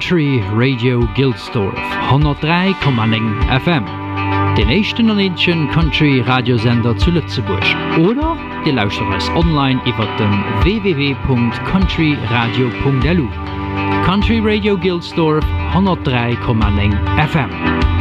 Country Radio Gilsdorf 103,9 FM. Den echten Nordischen Country Radiosender zu Lützeburg. Oder ihr lauscht uns online über den www.countryradio.lu. Country Radio Gilsdorf 103,9 FM.